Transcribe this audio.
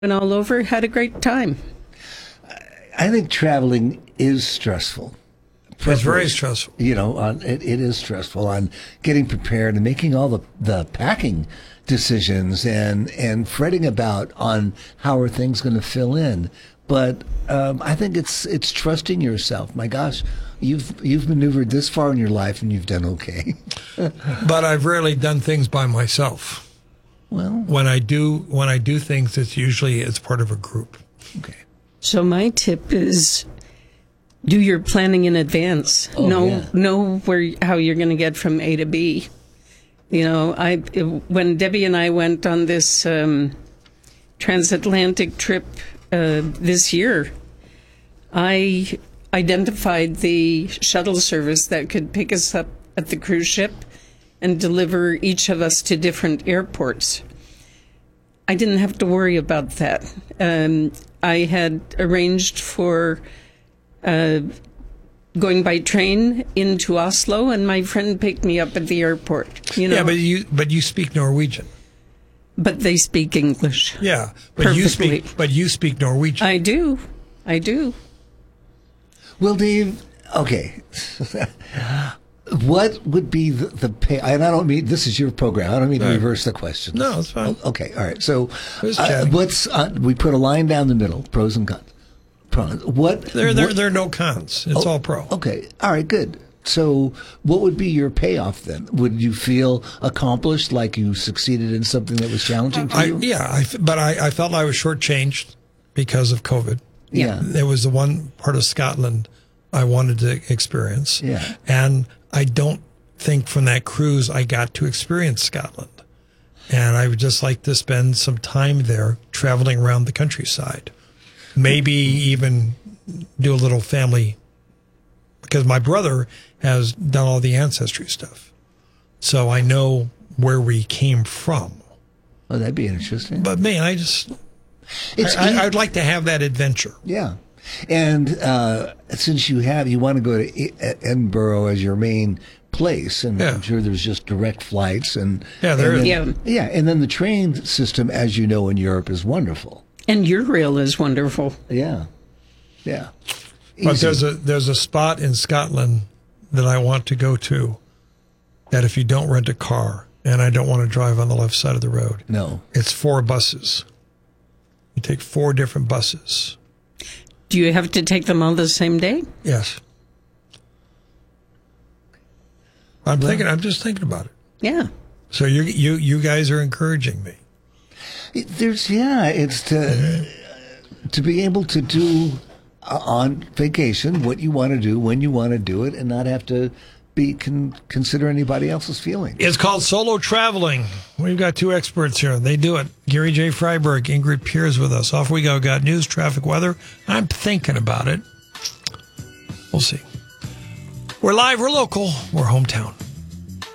Went all over, had a great time. I think traveling is stressful. It's very stressful. You know, it is stressful on getting prepared and making all the packing decisions and fretting about on how are things going to fill in. But I think it's trusting yourself. My gosh, you've maneuvered this far in your life and you've done okay. But I've rarely done things by myself. Well, when I do things, it's usually as part of a group. Okay. So my tip is do your planning in advance. Know how you're going to get from A to B. You know, when Debbie and I went on this transatlantic trip this year, I identified the shuttle service that could pick us up at the cruise ship and deliver each of us to different airports. I didn't have to worry about that. I had arranged for going by train into Oslo, and my friend picked me up at the airport. You know? Yeah, but you speak Norwegian. But they speak English. Yeah, but perfectly. you speak Norwegian. I do. Well, Dave, okay. What would be the pay? And I don't mean, this is your program. I don't mean to reverse the question. No, it's fine. Okay, all right. So we put a line down the middle, pros and cons. There are no cons. It's all pro. Okay, all right, good. So what would be your payoff then? Would you feel accomplished, like you succeeded in something that was challenging to you? Yeah, but I felt I was shortchanged because of COVID. Yeah. There was the one part of Scotland I wanted to experience. Yeah. And I don't think from that cruise I got to experience Scotland. And I would just like to spend some time there traveling around the countryside. Maybe even do a little family, because my brother has done all the ancestry stuff. So I know where we came from. Oh, that'd be interesting. But man, I'd like to have that adventure. Yeah. And since you want to go to Edinburgh as your main place, and I'm sure there's just direct flights, and and then the train system, as you know, in Europe is wonderful. And Eurail is wonderful. Yeah. But there's a spot in Scotland that I want to go to, that if you don't rent a car, and I don't want to drive on the left side of the road. No. It's 4 buses. You take 4 different buses. Do you have to take them all the same day? Yes. I'm just thinking about it. Yeah. So you guys are encouraging me. It's to be able to do on vacation what you want to do when you want to do it, and not have to consider anybody else's feelings. It's called solo traveling. We've got 2 experts here. They do it. Gary J. Freiberg, Ingrid Piers with us. Off we go. Got news, traffic, weather. I'm thinking about it. We'll see. We're live. We're local. We're hometown.